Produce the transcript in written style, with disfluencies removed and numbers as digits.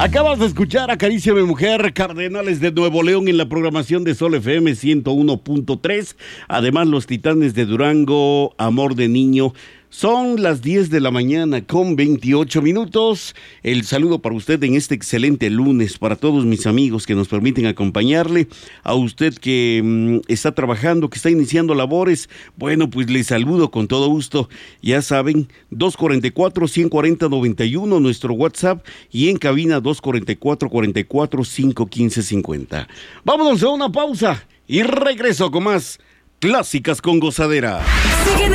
Acabas de escuchar Acaríciame Mujer, Cardenales de Nuevo León en la programación de Sol FM 101.3. Además, los Titanes de Durango, Amor de Niño. Son las 10 de la mañana con 28 minutos. El saludo para usted en este excelente lunes, para todos mis amigos que nos permiten acompañarle. A usted que está trabajando, que está iniciando labores, bueno, pues le saludo con todo gusto. Ya saben, 244-140-91, nuestro WhatsApp, y en cabina 244-44-515-50. Vámonos a una pausa y regreso con más Clásicas con Gozadera. Siguen